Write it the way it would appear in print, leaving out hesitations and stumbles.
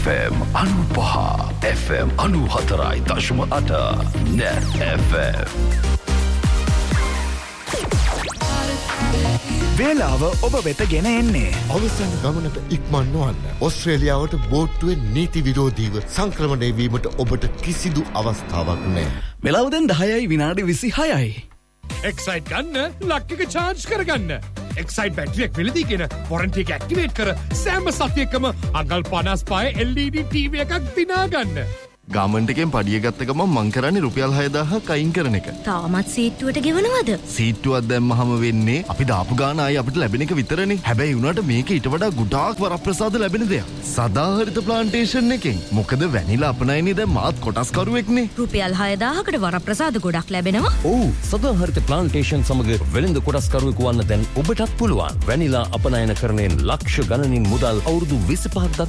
FM 95 FM 94.8 Net FM වේලාව ඔබ වෙත ගෙන එන්නේ අවසන් ගමනට ඉක්මන් නොවන්න. ඕස්ට්‍රේලියාවට බෝට්ටුවෙන් නීති විරෝධීව සංක්‍රමණය වීමට ඔබට කිසිදු අවස්ථාවක් නැහැ. වෙලාව දැන් 10යි විනාඩි 26යි. එක්සයිට් ගන්න ලක් එක චාර්ජ් කරගන්න. එක්සයිට් බැටරියක් වෙලදීගෙන වොරන්ටි එක ඇක්ටිවේට් කර සෑම සතියකම අඟල් 55 LED TV එකක් දිනා ගන්න. ගාමන්ට් එකෙන් පඩිය ගත්ත ගමන් මං කරන්නේ රුපියල් 6000ක් අයින් කරන එක. තාමත් සීට්ටුවට ගෙවනවද? සීට්ටුවක් දැම්මහම වෙන්නේ අපි දාපු ගාන ආයි අපිට ලැබෙන එක විතරනේ. හැබැයි උනාට මේක ඊට වඩා ගොඩාක් වරප්‍රසාද ලැබෙන දෙයක්. සදාහරිත ප්ලාන්ටේෂන් එකෙන්. මොකද වැනිලා අපනයනේ දැන් මාත් කොටස්කරුවෙක්නේ. රුපියල් 6000කට වරප්‍රසාද ගොඩක් ලැබෙනවා. ඔව් සදාහරිත ප්ලාන්ටේෂන් සමග වෙළඳ කොටස්කරුවෙකු වන්න දැන් ඔබටත් පුළුවන්. වැනිලා අපනයන කරණයෙන් ලක්ෂ ගණනින් මුදල් අවුරුදු 25ක්